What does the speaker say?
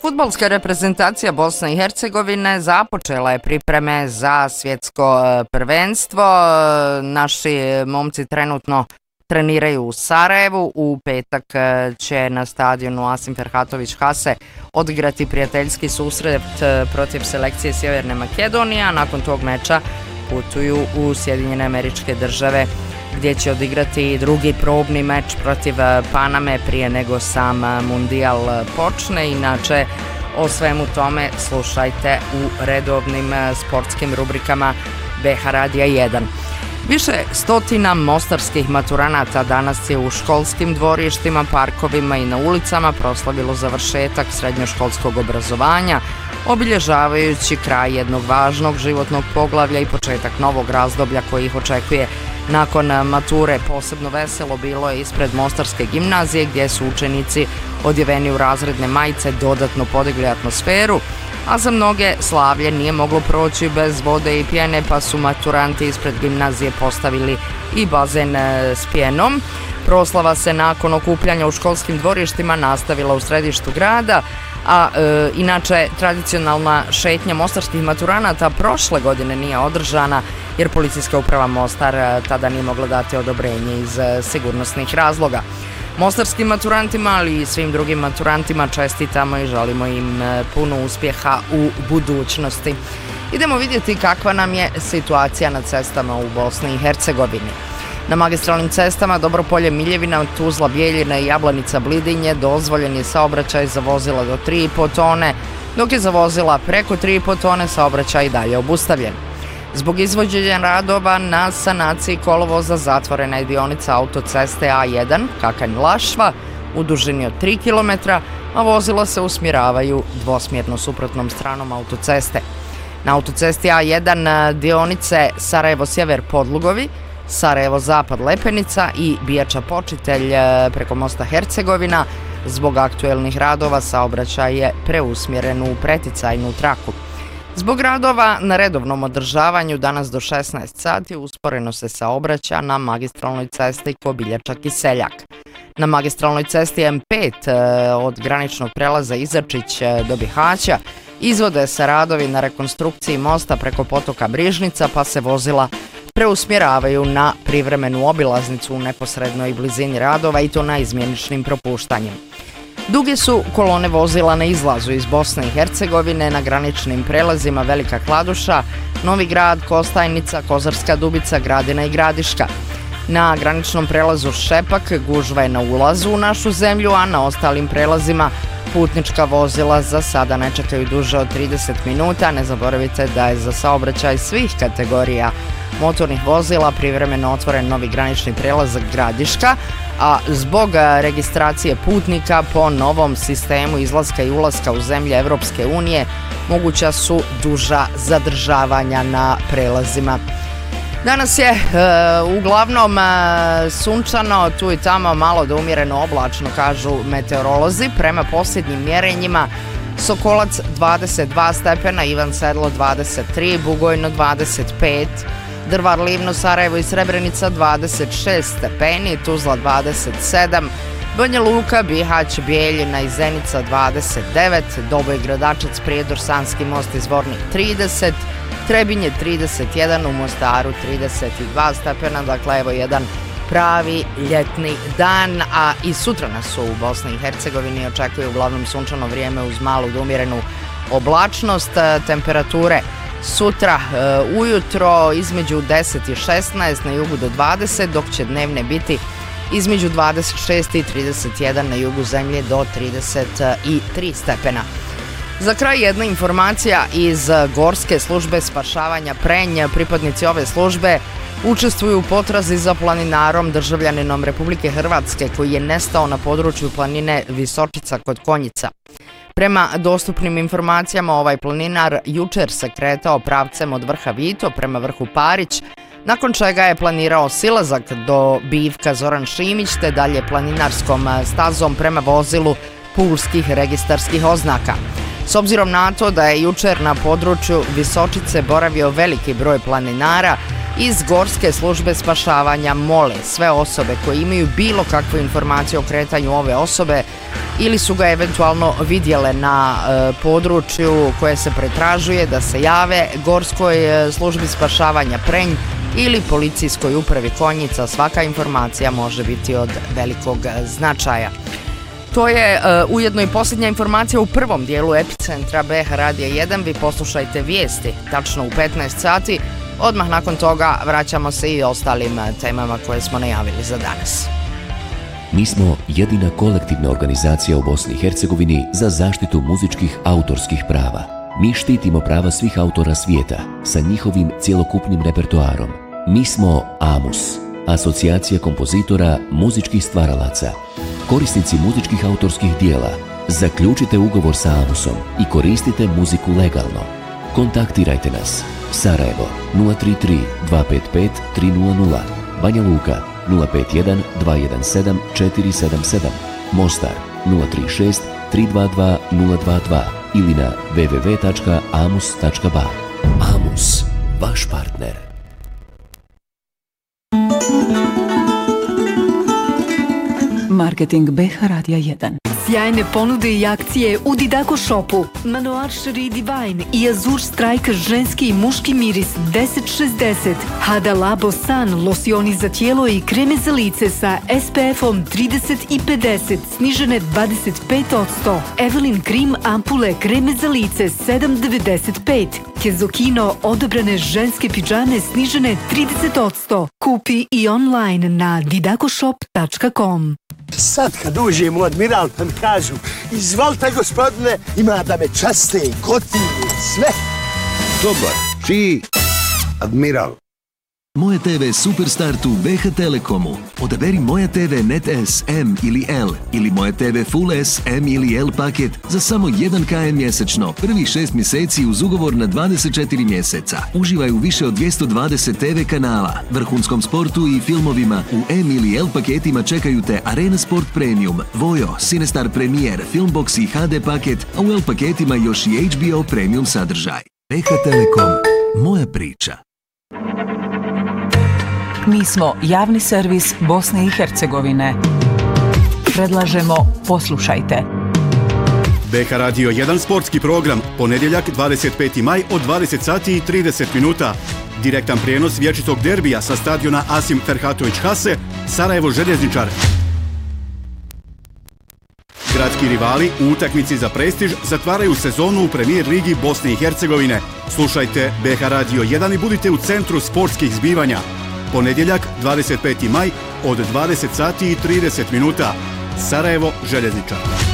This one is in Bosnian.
Fudbalska reprezentacija Bosne i Hercegovine započela je pripreme za svjetsko prvenstvo. Naši momci trenutno treniraju u Sarajevu. U petak će na stadionu Asim Ferhatović Hase odigrati prijateljski susret protiv selekcije Sjeverne Makedonije, a nakon tog meča putuju u Sjedinjene Američke Države gdje će odigrati drugi probni meč protiv Paname prije nego sam mundijal počne. Inače, o svemu tome slušajte u redovnim sportskim rubrikama BH Radija 1. Više stotina mostarskih maturanata danas je u školskim dvorištima, parkovima i na ulicama proslavilo završetak srednjoškolskog obrazovanja, obilježavajući kraj jednog važnog životnog poglavlja i početak novog razdoblja koji ih očekuje. Nakon mature posebno veselo bilo je ispred Mostarske gimnazije gdje su učenici odjeveni u razredne majice dodatno podigli atmosferu, a za mnoge slavlje nije moglo proći bez vode i pjene, pa su maturanti ispred gimnazije postavili i bazen s pjenom. Proslava se nakon okupljanja u školskim dvorištima nastavila u središtu grada, a inače tradicionalna šetnja mostarskih maturanata prošle godine nije održana jer policijska uprava Mostar tada nije mogla dati odobrenje iz sigurnosnih razloga. Mostarskim maturantima, ali i svim drugim maturantima čestitamo i želimo im puno uspjeha u budućnosti. Idemo vidjeti kakva nam je situacija na cestama u Bosni i Hercegovini. Na magistralnim cestama Dobropolje-Miljevina, Tuzla-Bijeljina i Jablanica-Blidinje dozvoljen je saobraćaj za vozila do 3,5 tone, dok je za vozila preko 3,5 tone saobraćaj dalje obustavljen. Zbog izvođenja radova na sanaciji kolovoza zatvorena je dionica autoceste A1 Kakanj-Lašva u dužini od 3 km, a vozila se usmjeravaju dvosmjerno suprotnom stranom autoceste. Na autocesti A1 dionice Sarajevo-Sjever Podlugovi, Sarajevo-Zapad Lepenica i Bijača-Počitelj preko mosta Hercegovina zbog aktuelnih radova saobraćaj je preusmjeren u preticajnu traku. Zbog radova na redovnom održavanju danas do 16 sati usporeno se saobraća na magistralnoj cesti Kobiljača-Kiseljak. Na magistralnoj cesti M5 od graničnog prelaza Izačić do Bihaća izvode se radovi na rekonstrukciji mosta preko potoka Brižnica, pa se vozila preusmjeravaju na privremenu obilaznicu u neposrednoj blizini radova i to naizmjeničnim propuštanjem. Duge su kolone vozila na izlazu iz Bosne i Hercegovine na graničnim prelazima Velika Kladuša, Novi Grad, Kostajnica, Kozarska Dubica, Gradina i Gradiška. Na graničnom prelazu Šepak gužva je na ulazu u našu zemlju, a na ostalim prelazima putnička vozila za sada ne čekaju duže od 30 minuta. Ne zaboravite da je za saobraćaj svih kategorija motornih vozila privremeno otvoren novi granični prelaz Gradiška, a zbog registracije putnika po novom sistemu izlaska i ulaska u zemlje Evropske unije moguća su duža zadržavanja na prelazima. Danas je uglavnom sunčano, tu i tamo malo da umjereno oblačno, kažu meteorolozi. Prema posljednjim mjerenjima Sokolac 22 stepena, Ivan Sedlo 23, Bugojno 25, Drvar, Livno, Sarajevo i Srebrenica 26 stepeni, Tuzla 27, Banja Luka, Bihać, Bijeljina i Zenica 29, Doboj, Gradačac, Prijedor, Sanski most i Zvornik 30, Trebinje 31, u Mostaru 32 stepena, dakle evo jedan pravi ljetni dan, a i sutra nas u Bosni i Hercegovini očekuje uglavnom sunčano vrijeme uz malu do umjerenu oblačnost. Temperature sutra ujutro između 10 i 16, na jugu do 20, dok će dnevne biti između 26 i 31, na jugu zemlje do 33 stepena. Za kraj jedna informacija iz Gorske službe spašavanja Prenj. Pripadnici ove službe učestvuju u potrazi za planinarom državljaninom Republike Hrvatske koji je nestao na području planine Visočica kod Konjica. Prema dostupnim informacijama ovaj planinar jučer se kretao pravcem od vrha Vito prema vrhu Parić, nakon čega je planirao silazak do Bivka Zoran Šimić te dalje planinarskom stazom prema vozilu pulskih registarskih oznaka. S obzirom na to da je jučer na području Visočice boravio veliki broj planinara, iz Gorske službe spašavanja mole sve osobe koje imaju bilo kakvu informaciju o kretanju ove osobe ili su ga eventualno vidjele na području koje se pretražuje, da se jave Gorskoj službi spašavanja Prenj ili policijskoj upravi Konjica. Svaka informacija može biti od velikog značaja. To je ujedno i posljednja informacija u prvom dijelu Epicentra BH Radija 1. Vi poslušajte vijesti tačno u 15 sati. Odmah nakon toga vraćamo se i ostalim temama koje smo najavili za danas. Mi smo jedina kolektivna organizacija u Bosni i Hercegovini za zaštitu muzičkih autorskih prava. Mi štitimo prava svih autora svijeta sa njihovim cjelokupnim repertoarom. Mi smo AMUS, Asocijacija kompozitora muzičkih stvaralaca. Korisnici muzičkih autorskih dijela, zaključite ugovor sa AMUS-om i koristite muziku legalno. Kontaktirajte nas. Sarajevo 033 255 300, Banja Luka 051 217 477, Mostar 036 322 022 ili na www.amus.ba. AMUS, vaš partner. Marketing BH Radija 1. Sjajne ponude i akcije u Didako Shopu. Manoir Cherie Divine i Azur Strike ženski i muški miris 1060. Hada Labo San, losioni za tijelo i kreme za lice sa SPF-om 30 i 50, snižene 25%. Evelyn Cream ampule kreme za lice 7,95. Kezokino odobrane ženske pidžame snižene 30%. Kupi i online na didakoshop.com. Sad kad uđem u Admiral pa mi kažu izvalite gospodine, ima da me časte, gotivi, sve. Dobar, čiji? Admiral. Moje TV Superstart u BH Telekomu. Odaberi Moja TV Net S, M ili L ili Moja TV Full S, M ili L paket za samo 1 kn mjesečno. Prvih 6 mjeseci uz ugovor na 24 mjeseca. Uživaj u više od 220 TV kanala, vrhunskom sportu i filmovima. U M ili L paketima čekaju te Arena Sport Premium, Vojo, Cinestar Premier, Filmbox i HD paket, a u L paketima još i HBO Premium sadržaj. BH Telekom. Moja priča. Mi smo javni servis Bosne i Hercegovine. Predlažemo poslušajte. BH Radio 1 sportski program, ponedjeljak 25. maj od 20 sati i 30 minuta. Direktan prijenos vječitog derbija sa stadiona Asim Ferhatović Hase, Sarajevo Željezničar. Gradski rivali u utakmici za prestiž zatvaraju sezonu u Premier ligi Bosne i Hercegovine. Slušajte BH Radio 1 i budite u centru sportskih zbivanja. Ponedjeljak 25. maj od 20 sati i 30 minuta. Sarajevo Željezničar.